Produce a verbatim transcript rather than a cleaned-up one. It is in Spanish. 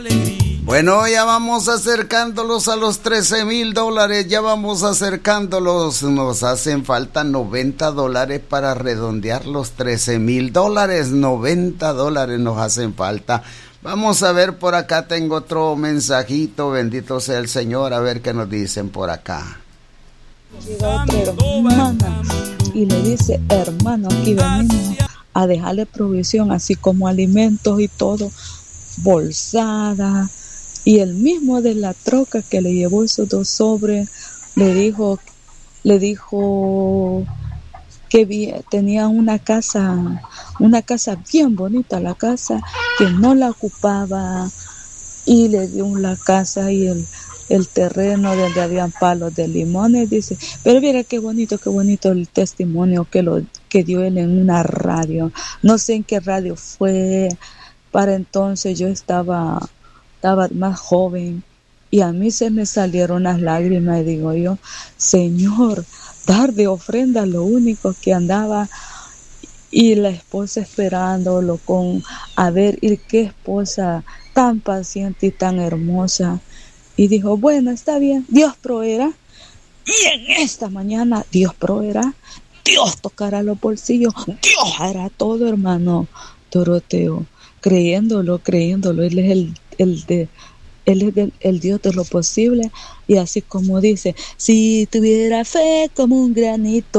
Bueno, ya vamos acercándolos a los trece mil dólares, ya vamos acercándolos, nos hacen falta noventa dólares para redondear los trece mil dólares, noventa dólares nos hacen falta. Vamos a ver, por acá tengo otro mensajito, bendito sea el Señor, a ver qué nos dicen por acá. Llega otra hermana y le dice: hermano, aquí venimos a dejarle provisión, así como alimentos y todo, bolsada. Y el mismo de la troca que le llevó esos dos sobres le dijo, le dijo que vi, tenía una casa, una casa bien bonita, la casa que no la ocupaba, y le dio la casa y el, el terreno donde habían palos de limones. Dice, pero mira qué bonito, qué bonito el testimonio que lo que dio él en una radio. No sé en qué radio fue. Para entonces yo estaba estaba más joven y a mí se me salieron las lágrimas y digo yo, Señor, dar de ofrenda lo único que andaba, y la esposa esperándolo con, a ver, y qué esposa tan paciente y tan hermosa. Y dijo, bueno, está bien, Dios proveerá. Y en esta mañana Dios proveerá, Dios tocará los bolsillos, Dios hará todo, hermano Doroteo. Creyéndolo, creyéndolo, Él es el, el de, Él es el, el Dios de lo posible, y así como dice, si tuviera fe como un granito